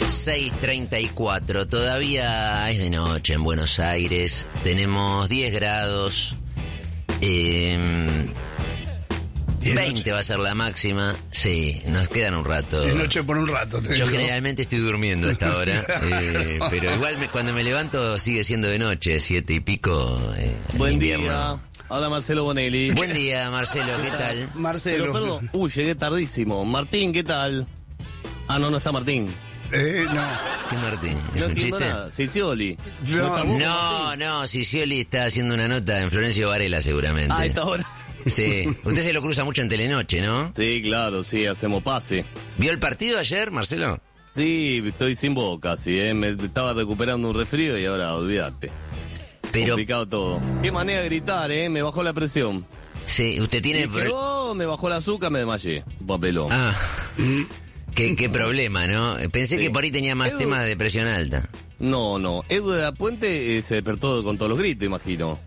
6:34, todavía es de noche en Buenos Aires, tenemos 10 grados, 20 va a ser la máxima, sí, nos quedan un rato. Es noche por un rato. Yo generalmente estoy durmiendo a esta hora, pero igual cuando me levanto sigue siendo de noche, 7 y pico. Buen invierno. día. Hola Marcelo Bonelli. Buen día, Marcelo, ¿qué tal? Marcelo. Pero, perdón, llegué tardísimo. Martín, ¿qué tal? Ah, no está Martín. No. ¿Qué Martín? ¿Es No un entiendo chiste? nada. Sicioli. No, Sicioli está haciendo una nota en Florencio Varela seguramente. Ah, esta hora. Sí, usted se lo cruza mucho en Telenoche, ¿no? Sí, claro, sí, hacemos pase. ¿Vio el partido ayer, Marcelo? Sí, estoy sin voz casi, me estaba recuperando un resfrío y ahora olvídate. Pero, Complicado todo. Qué manera de gritar, me bajó la presión. sí, usted tiene... Me bajó el azúcar, me desmayé. Papelón. Ah, qué problema, ¿no? Pensé Sí. que por ahí tenía más temas de presión alta. No. Edu de la Puente se despertó con todos los gritos, imagino.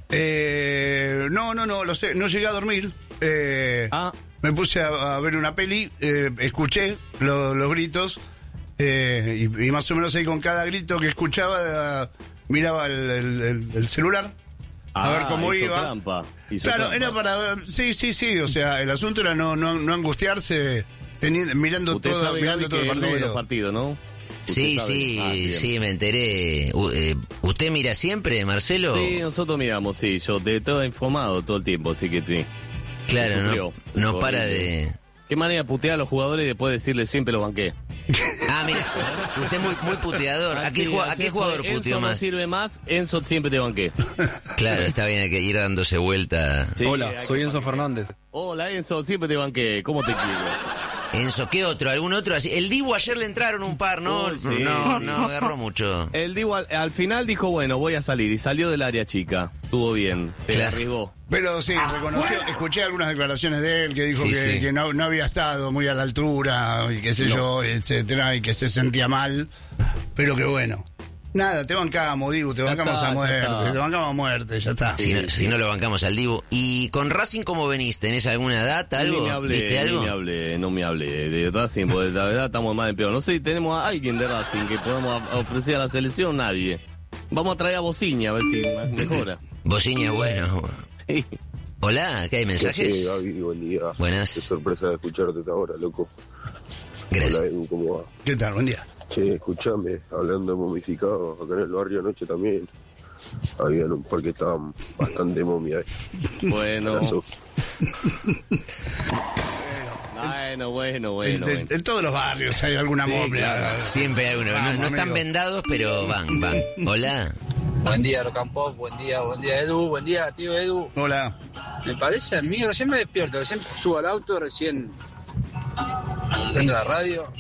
No, lo sé, no llegué a dormir. Ah. Me puse a ver una peli, escuché los gritos, y más o menos ahí con cada grito que escuchaba, miraba el celular. A ver cómo hizo iba. Trampa. Claro, era para ver. Sí, o sea, el asunto era no angustiarse mirando Usted todo, sabe, mirando Gaby, todo el que él no ve los partido. partidos, ¿no? Sí, Usted sabe. Bien. sí, me enteré. ¿Usted mira siempre, Marcelo? Sí, nosotros miramos, sí, yo te todo informado todo el tiempo, así que sí. Claro, Sufrió. no para de... ¿Qué manera de putear a los jugadores y después decirles siempre los banqué? Ah, mira, usted es muy puteador. ¿A qué jugador puteó Enzo no más? sirve más, Enzo siempre te banqué. Claro, está bien, hay que ir dándose vuelta. Sí, Hola, hay soy que Enzo bancar. Fernández. Hola Enzo, siempre te banqué, ¿cómo te quiero? Enzo, ¿qué otro? ¿Algún otro? Así, el Dibu ayer le entraron un par, ¿no? Uy, sí. No, agarró mucho. El Dibu al final dijo, bueno, voy a salir, y salió del área chica. Estuvo bien, se Claro. arriesgó. Pero sí, reconoció, escuché algunas declaraciones de él que dijo Sí, que, sí. que no había estado muy a la altura y qué sé yo, etcétera, y que se sentía mal, pero que bueno. Nada, te bancamos, Dibu, te bancamos está, a ya muerte, está. te bancamos a muerte, ya está. Si no lo bancamos al Dibu. ¿Y con Racing cómo venís? ¿Tenés alguna data, algo? Ni me hablé, ¿Viste algo? no me hablé de Racing, porque la verdad estamos mal en peor. No sé si tenemos a alguien de Racing que podamos ofrecer a la selección, nadie. Vamos a traer a Bociña a ver si mejora. Bociña, bueno. Sí. Hola, ¿qué hay mensajes? Sí, Gaby, buen día. Buenas. Qué sorpresa de escucharte hasta ahora, loco. Gracias. Hola, Edu, ¿cómo va? ¿Qué tal? Buen día. Che, escuchame, hablando de momificados, acá en el barrio anoche también había un par que estaban bastante momia. Bueno. Abrazo. Bueno. En todos los barrios hay alguna Sí, momia. claro. Siempre hay uno. Vamos, No están amigo. vendados, pero van. Hola. Buen día, Rocampop, buen día Edu, buen día tío Edu. Hola. Me parece a mí, recién me despierto, recién subo al auto, recién prendo la radio.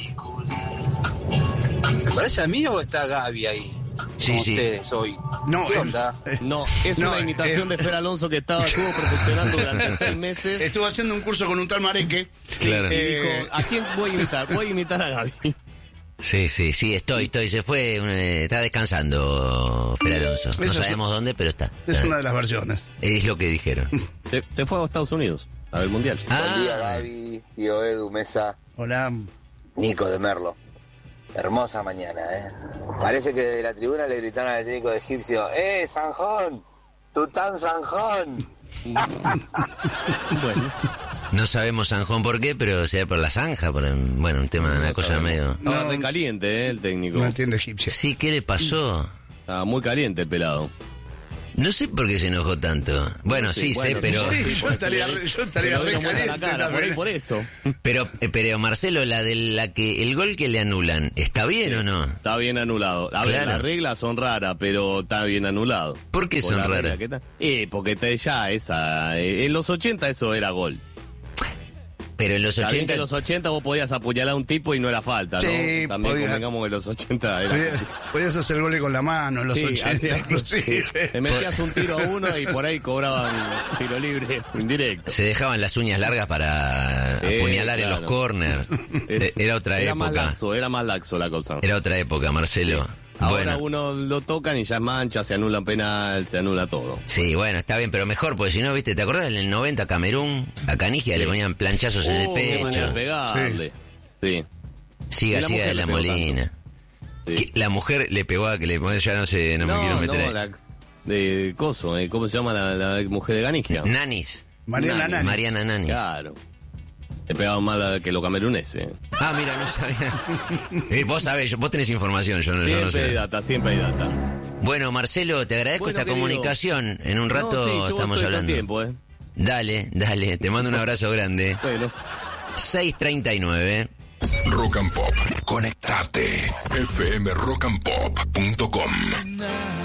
¿Me parece a mí o está Gaby ahí? Sí, Con sí. ustedes hoy. No, ¿Qué onda? No, es No, una imitación de Fer Alonso que estuvo perfeccionando durante 6 meses. Estuve haciendo un curso con un tal Mareque. Claro. Y dijo, ¿a quién voy a imitar? Voy a imitar a Gaby. Sí, estoy. Se fue, está descansando Fer Alonso. No Eso es- sabemos dónde, pero está. Es una de las versiones. Es lo que dijeron. Se fue a Estados Unidos, a ver el Mundial. Buen día, Ah, Gaby, tío Edu, Mesa, Hola. Nico de Merlo. Hermosa mañana, Parece que desde la tribuna le gritaron al técnico de Egipcio, Sanjón! ¡Tután Sanjón! Bueno, no sabemos Sanjón por qué, pero sea por la zanja, un tema, una cosa sabemos. medio... Estaba No. re caliente, el técnico. No entiendo egipcio. Sí, ¿qué le pasó? Estaba muy caliente el pelado. No sé por qué se enojó tanto. Bueno, sí, sé, bueno, pero... Sí, yo estaría Pero re no muestra la caliente cara, por ahí también. por eso. Pero Marcelo, el gol que le anulan, ¿está bien o no? Está bien anulado. A ver, Claro. las reglas son raras, pero está bien anulado. ¿Por qué son la regla raras? que está- porque en los 80 eso era gol. Pero en los Está bien 80... que en los 80 vos podías apuñalar a un tipo y no era falta, ¿no? Sí, También podía. convengamos que en los 80 era... Podías hacer goles con la mano en los Sí, 80 hacía- inclusive. sí. Te metías un tiro a uno y por ahí cobraban tiro libre indirecto. Se dejaban las uñas largas para apuñalar en los claro. corners. Era otra Era más época. era más laxo la cosa. Era otra época, Marcelo. Ahora Bueno, uno lo tocan y ya es mancha, se anula un penal, se anula todo. sí, bueno, está bien, pero mejor, porque si no, viste, ¿te acordás en el 90 Camerún? A Canigia le ponían planchazos en el Qué manera de pecho. pegarle. Sí. Siga Y la mujer de la le pegó Molina. Que la mujer le pegó a que le... Ya no sé, no me quiero meter ahí. De Coso, ¿cómo se llama la mujer de Ganigia? Nanis. Mariana Nanis. Mariana Nanis. Claro. Le pegaban mal que los cameruneses. Ah, mira, no sabía. Vos sabés, vos tenés información, yo no Siempre sé. hay data, siempre hay data. Bueno, Marcelo, te agradezco esta querido, comunicación. En un rato yo estamos estoy hablando. Tiempo, Dale, te mando un abrazo grande. Bueno. 6:39. Rock and Pop. Conectate. fmrockandpop.com